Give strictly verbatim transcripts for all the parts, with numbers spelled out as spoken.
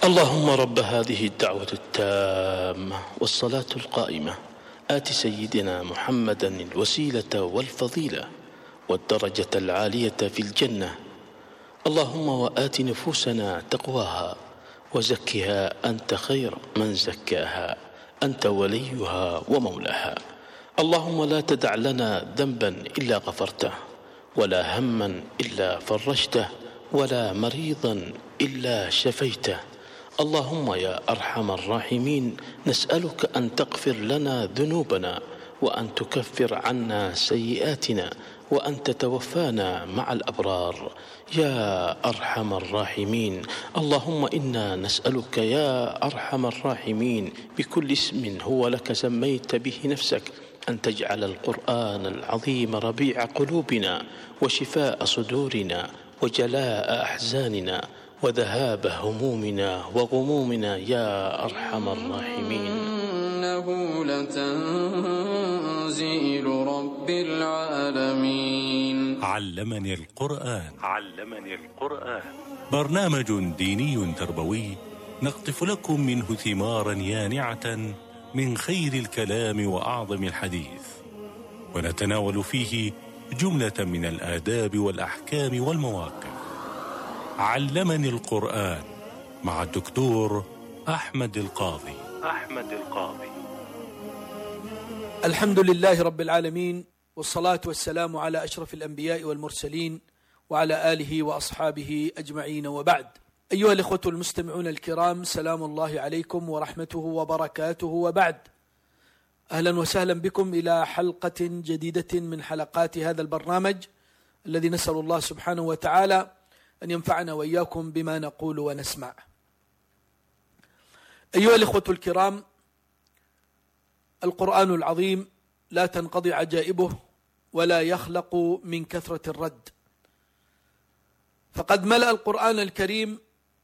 اللهم رب هذه الدعوة التامة والصلاة القائمة آت سيدنا محمدا الوسيلة والفضيلة والدرجة العالية في الجنة. اللهم وآت نفوسنا تقواها وزكها أنت خير من زكاها، أنت وليها ومولاها. اللهم لا تدع لنا ذنبا إلا غفرته، ولا هما إلا فرجته، ولا مريضا إلا شفيته. اللهم يا أرحم الراحمين، نسألك أن تغفر لنا ذنوبنا، وأن تكفر عنا سيئاتنا، وأن تتوفانا مع الأبرار يا أرحم الراحمين. اللهم إنا نسألك يا أرحم الراحمين بكل اسم هو لك سميت به نفسك أن تجعل القرآن العظيم ربيع قلوبنا وشفاء صدورنا وجلاء أحزاننا وذهاب همومنا وغمومنا يا أرحم الراحمين. إنه لتنزيل رب العالمين. علمني القرآن. علمني القرآن برنامج ديني تربوي نقطف لكم منه ثمارا يانعة من خير الكلام وأعظم الحديث، ونتناول فيه جملة من الآداب والأحكام والمواقف. علمني القرآن مع الدكتور أحمد القاضي. أحمد القاضي. الحمد لله رب العالمين، والصلاة والسلام على أشرف الأنبياء والمرسلين وعلى آله وأصحابه أجمعين، وبعد. أيها الإخوة المستمعون الكرام، سلام الله عليكم ورحمته وبركاته، وبعد. أهلا وسهلا بكم إلى حلقة جديدة من حلقات هذا البرنامج الذي نسأل الله سبحانه وتعالى أن ينفعنا وإياكم بما نقول ونسمع. أيها الإخوة الكرام، القرآن العظيم لا تنقضي عجائبه ولا يخلق من كثرة الرد، فقد ملأ القرآن الكريم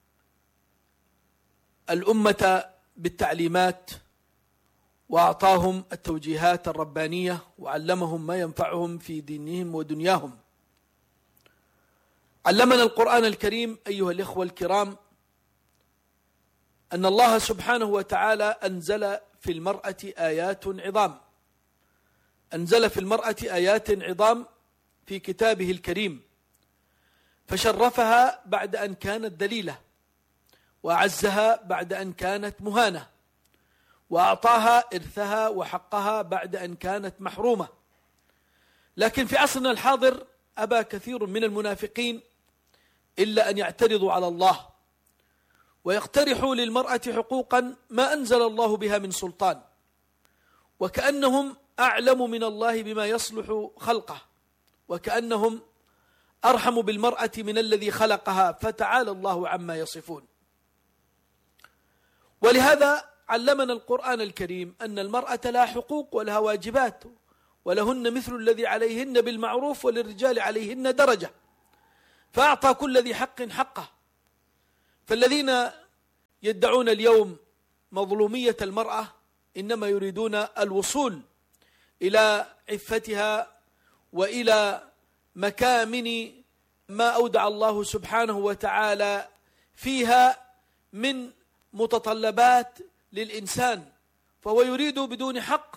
الأمة بالتعليمات، وأعطاهم التوجيهات الربانية، وعلمهم ما ينفعهم في دينهم ودنياهم. علمنا القرآن الكريم أيها الإخوة الكرام أن الله سبحانه وتعالى أنزل في المرأة آيات عظام، أنزل في المرأة آيات عظام في كتابه الكريم، فشرفها بعد أن كانت ذليلة، وأعزها بعد أن كانت مهانة، وأعطاها إرثها وحقها بعد أن كانت محرومة. لكن في عصرنا الحاضر أبى كثير من المنافقين إلا أن يعترضوا على الله ويقترحوا للمرأة حقوقا ما أنزل الله بها من سلطان، وكأنهم أعلم من الله بما يصلح خلقه، وكأنهم أرحم بالمرأة من الذي خلقها، فتعالى الله عما يصفون. ولهذا علمنا القرآن الكريم أن المرأة لها حقوق ولها واجبات، ولهن مثل الذي عليهن بالمعروف وللرجال عليهن درجة، فأعطى كل ذي حق حقه. فالذين يدعون اليوم مظلومية المرأة إنما يريدون الوصول إلى عفتها وإلى مكامن ما أودع الله سبحانه وتعالى فيها من متطلبات للإنسان، فهو يريد بدون حق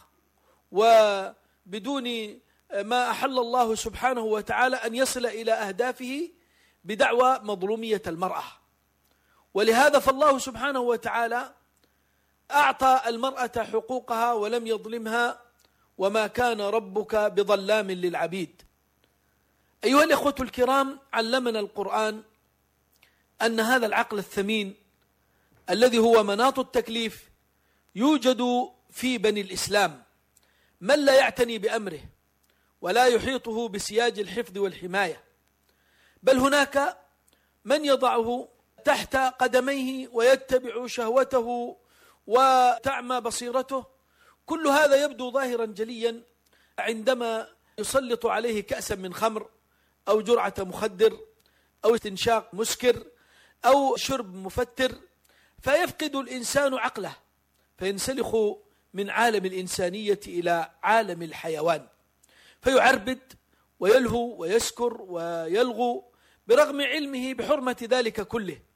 وبدون ما أحل الله سبحانه وتعالى أن يصل إلى أهدافه بدعوى مظلومية المرأة. ولهذا فالله سبحانه وتعالى أعطى المرأة حقوقها ولم يظلمها، وما كان ربك بظلام للعبيد. أيها الإخوة الكرام، علمنا القرآن أن هذا العقل الثمين الذي هو مناط التكليف يوجد في بني الإسلام من لا يعتني بأمره ولا يحيطه بسياج الحفظ والحماية، بل هناك من يضعه تحت قدميه ويتبع شهوته وتعمى بصيرته. كل هذا يبدو ظاهرا جليا عندما يسلط عليه كأسا من خمر أو جرعة مخدر أو استنشاق مسكر أو شرب مفتر، فيفقد الإنسان عقله، فينسلخ من عالم الإنسانية إلى عالم الحيوان، فيعربد ويلهو ويسكر ويلغو برغم علمه بحرمة ذلك كله.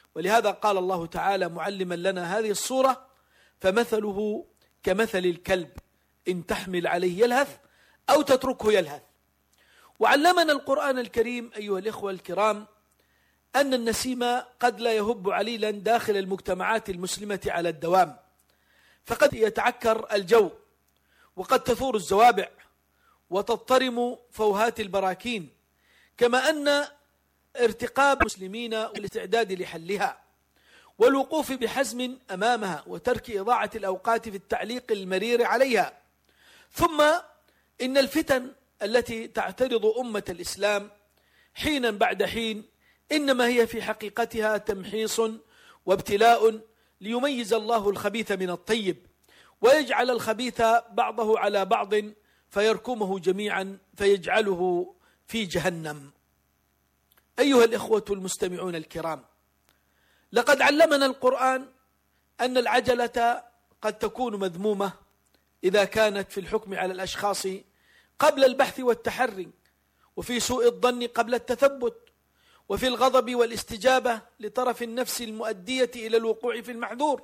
ولهذا قال الله تعالى معلما لنا هذه الصورة: فمثله كمثل الكلب إن تحمل عليه يلهث أو تتركه يلهث. وعلمنا القرآن الكريم أيها الإخوة الكرام أن النسيم قد لا يهب عليلا داخل المجتمعات المسلمة على الدوام، فقد يتعكر الجو، وقد تثور الزوابع وتضطرم فوهات البراكين، كما أن ارتقاب المسلمين والاستعداد لحلها والوقوف بحزم أمامها وترك إضاعة الأوقات في التعليق المرير عليها. ثم إن الفتن التي تعترض أمة الإسلام حينا بعد حين إنما هي في حقيقتها تمحيص وابتلاء ليميز الله الخبيث من الطيب، ويجعل الخبيث بعضه على بعض فيركمه جميعا فيجعله في جهنم. أيها الإخوة المستمعون الكرام، لقد علمنا القرآن أن العجلة قد تكون مذمومة إذا كانت في الحكم على الأشخاص قبل البحث والتحري، وفي سوء الظن قبل التثبت، وفي الغضب والاستجابة لطرف النفس المؤدية إلى الوقوع في المحذور،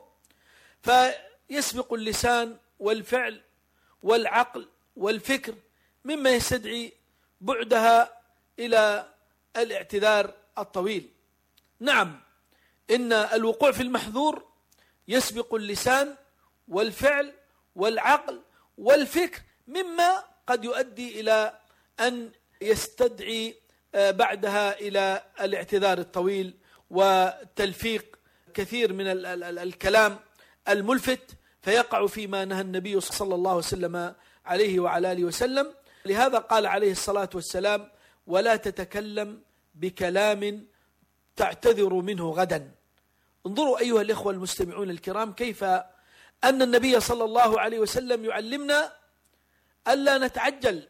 فيسبق اللسان والفعل والعقل والفكر مما يستدعي بعدها إلى الاعتذار الطويل. نعم، إن الوقوع في المحذور يسبق اللسان والفعل والعقل والفكر، مما قد يؤدي إلى أن يستدعي بعدها إلى الاعتذار الطويل وتلفيق كثير من الكلام الملفت، فيقع فيما نهى النبي صلى الله عليه وسلم عليه وعلى آله وسلم. لهذا قال عليه الصلاة والسلام: ولا تتكلم بكلام تعتذر منه غدا. انظروا أيها الإخوة المستمعون الكرام كيف أن النبي صلى الله عليه وسلم يعلمنا ألا نتعجل،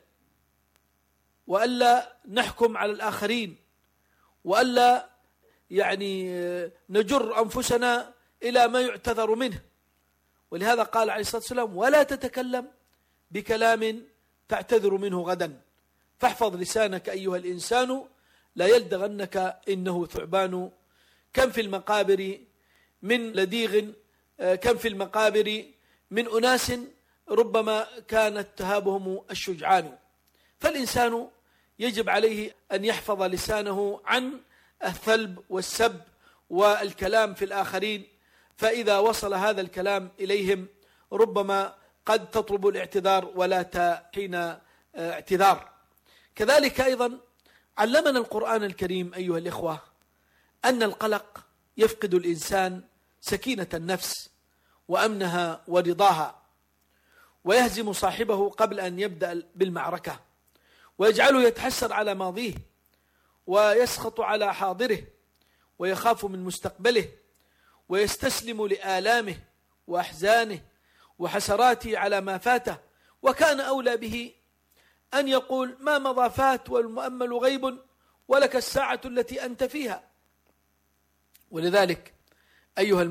وألا نحكم على الآخرين، وألا يعني نجر أنفسنا إلى ما يعتذر منه. ولهذا قال عليه الصلاة والسلام: ولا تتكلم بكلام تعتذر منه غدا، فاحفظ لسانك أيها الإنسان لا يلدغنك إنه ثعبان. كم في المقابر من لديغ، كم في المقابر من أناس ربما كانت تهابهم الشجعان. فالإنسان يجب عليه أن يحفظ لسانه عن الثلب والسب والكلام في الآخرين، فإذا وصل هذا الكلام إليهم ربما قد تطلب الاعتذار ولا تحين اعتذار. كذلك أيضا علمنا القرآن الكريم أيها الإخوة أن القلق يفقد الإنسان سكينة النفس وأمنها ورضاها، ويهزم صاحبه قبل أن يبدأ بالمعركة، ويجعله يتحسر على ماضيه ويسخط على حاضره ويخاف من مستقبله ويستسلم لآلامه وأحزانه وحسراته على ما فاته، وكان أولى به أن يقول: ما مضى فات والمؤمل غيب ولك الساعة التي أنت فيها. ولذلك أيها